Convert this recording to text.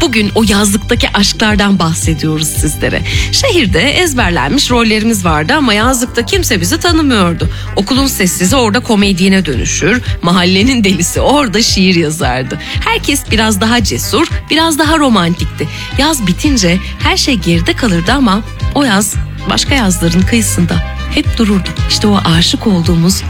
Bugün o yazlıktaki aşklardan bahsediyoruz sizlere. Şehirde ezberlenmiş rollerimiz vardı ama yazlıkta kimse bizi tanımıyordu. Okulun sessizi orada komedyene dönüşür, mahallenin delisi orada şiir yazardı. Herkes biraz daha cesur, biraz daha romantikti. Yaz bitince her şey geride kalırdı ama o yaz başka yazların kıyısında hep dururdu. İşte o aşık olduğumuz